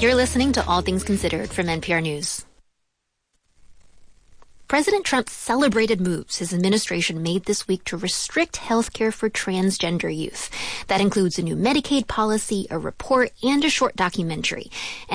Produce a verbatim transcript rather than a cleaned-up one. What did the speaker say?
You're listening to All Things Considered from N P R News. President Trump celebrated moves his administration made this week to restrict health care for transgender youth. That includes a new Medicaid policy, a report, and a short documentary.